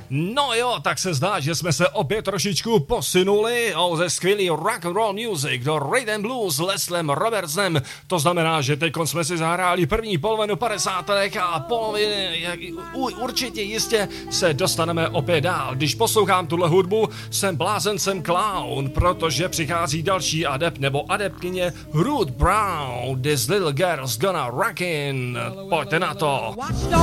No jo, tak se zdá, že jsme se opět trošičku posunuli ze skvělý rock and roll music do rhythm and blues s Leslem Robertsem. To znamená, že teď jsme si zahráli první polovinu 50. a poloviny, určitě jistě se dostaneme opět dál. Když poslouchám tuhle hudbu, jsem blázen, jsem clown, protože přichází další adept nebo adeptkyně Ruth Brown. This little girl's gonna rockin'. Pojďte na to.